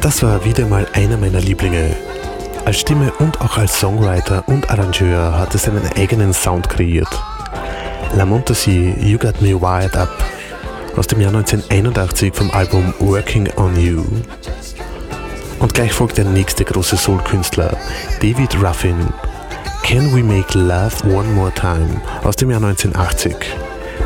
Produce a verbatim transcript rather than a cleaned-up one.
Das war wieder mal einer meiner Lieblinge. Als Stimme und auch als Songwriter und Arrangeur hat er seinen eigenen Sound kreiert. La Montassi, You Got Me Wired Up aus dem Jahr neunzehnhunderteinundachtzig vom Album Working on You. Und gleich folgt der nächste große Soul-Künstler, David Ruffin, Can We Make Love One More Time aus dem Jahr neunzehnhundertachtzig.